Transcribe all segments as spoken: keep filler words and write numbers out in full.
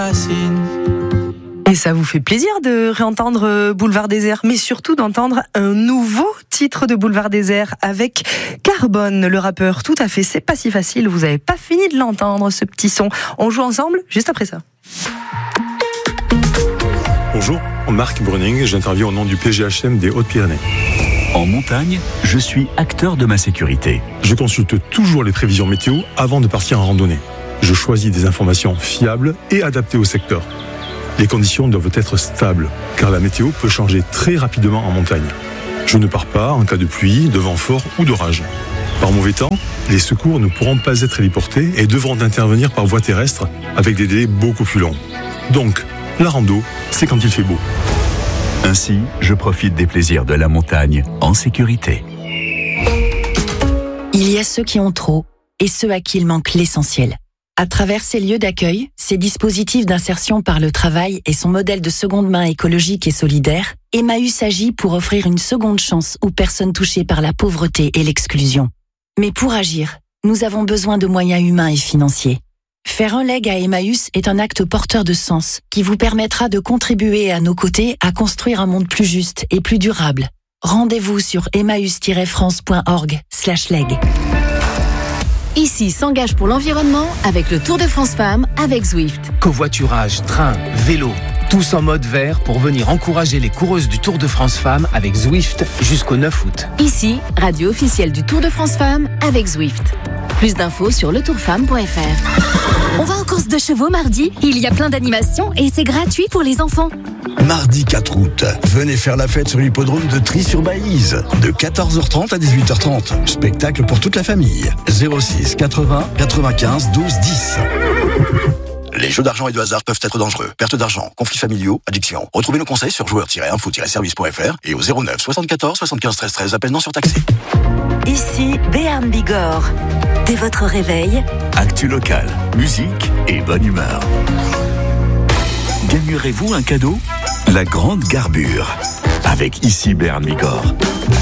Et ça vous fait plaisir de réentendre Boulevard Désert, mais surtout d'entendre un nouveau titre de Boulevard Désert avec Carbone, le rappeur. Tout à fait, c'est pas si facile, vous avez pas fini de l'entendre, ce petit son. On joue ensemble juste après ça. Bonjour, Marc Bruning, j'interviens au nom du P G H M des Hautes-Pyrénées. En montagne, je suis acteur de ma sécurité. Je consulte toujours les prévisions météo avant de partir en randonnée. Je choisis des informations fiables et adaptées au secteur. Les conditions doivent être stables, car la météo peut changer très rapidement en montagne. Je ne pars pas en cas de pluie, de vent fort ou d'orage. Par mauvais temps, les secours ne pourront pas être héliportés et devront intervenir par voie terrestre avec des délais beaucoup plus longs. Donc, la rando, c'est quand il fait beau. Ainsi, je profite des plaisirs de la montagne en sécurité. Il y a ceux qui ont trop et ceux à qui il manque l'essentiel. À travers ces lieux d'accueil, ces dispositifs d'insertion par le travail et son modèle de seconde main écologique et solidaire, Emmaüs agit pour offrir une seconde chance aux personnes touchées par la pauvreté et l'exclusion. Mais pour agir, nous avons besoin de moyens humains et financiers. Faire un leg à Emmaüs est un acte porteur de sens qui vous permettra de contribuer à nos côtés à construire un monde plus juste et plus durable. Rendez-vous sur emmaüs tiret france point org slash leg. Ici s'engage pour l'environnement avec le Tour de France Femmes avec Zwift. Covoiturage, train, vélo, tous en mode vert pour venir encourager les coureuses du Tour de France Femmes avec Zwift jusqu'au neuf août. Ici, radio officielle du Tour de France Femmes avec Zwift. Plus d'infos sur le tour femme point f r. On va en course de chevaux mardi. Il y a plein d'animations et c'est gratuit pour les enfants. Mardi quatre août, venez faire la fête sur l'hippodrome de Trie-sur-Baïse. De quatorze heures trente à dix-huit heures trente. Spectacle pour toute la famille. zéro six quatre-vingts quatre-vingt-quinze douze dix. Les jeux d'argent et de hasard peuvent être dangereux. Perte d'argent, conflits familiaux, addiction. Retrouvez nos conseils sur joueurs tiret info tiret service point f r et au zéro neuf soixante-quatorze soixante-quinze treize treize. Appel non surtaxé. Ici, Béarn Bigorre. Dès votre réveil, Actu local, musique et bonne humeur. Gagnerez-vous un cadeau ? La grande garbure. Avec ici Béarn Bigorre.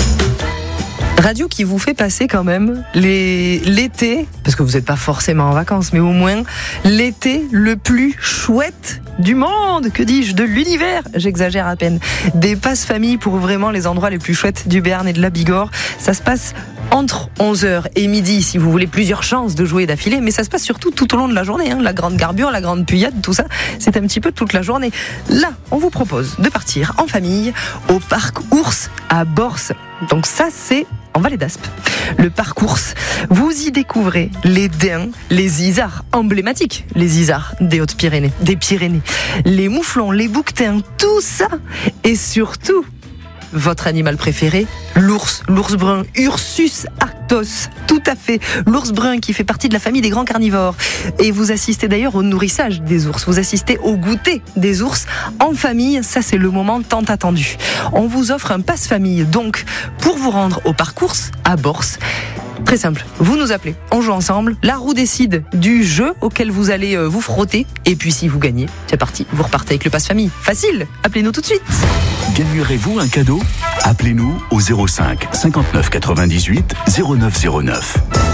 Radio qui vous fait passer quand même les... l'été, parce que vous n'êtes pas forcément en vacances, mais au moins l'été le plus chouette du monde, que dis-je, de l'univers, j'exagère à peine. Des passe-famille pour vraiment les endroits les plus chouettes du Béarn et de la Bigorre. Ça se passe entre onze heures et midi, si vous voulez plusieurs chances de jouer d'affilée, mais ça se passe surtout tout au long de la journée, hein. La grande garbure, la grande puyade, tout ça, c'est un petit peu toute la journée. Là, on vous propose de partir en famille au parc Ours à Borse. Donc ça, c'est en Vallée d'Aspe. Le parc Ours, vous y découvrez les daims, les isards emblématiques, les isards des Hautes-Pyrénées, des Pyrénées, les mouflons, les bouquetins, tout ça, et surtout votre animal préféré, l'ours, l'ours brun, Ursus arctos, tout à fait, l'ours brun qui fait partie de la famille des grands carnivores. Et vous assistez d'ailleurs au nourrissage des ours, vous assistez au goûter des ours en famille, ça c'est le moment tant attendu. On vous offre un passe-famille, donc pour vous rendre au parc Ours à Borse. Très simple, vous nous appelez, on joue ensemble, la roue décide du jeu auquel vous allez vous frotter, et puis si vous gagnez, c'est parti, vous repartez avec le passe-famille. Facile, appelez-nous tout de suite. Gagnerez-vous un cadeau ? Appelez-nous au zéro cinq cinquante-neuf quatre-vingt-dix-huit zéro neuf zéro neuf.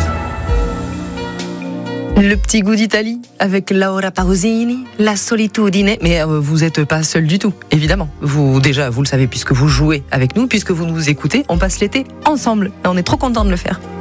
Le petit goût d'Italie avec Laura Pausini, La Solitudine. Mais euh, vous n'êtes pas seul du tout, évidemment. Vous déjà, vous le savez puisque vous jouez avec nous, puisque vous nous écoutez. On passe l'été ensemble et on est trop contents de le faire.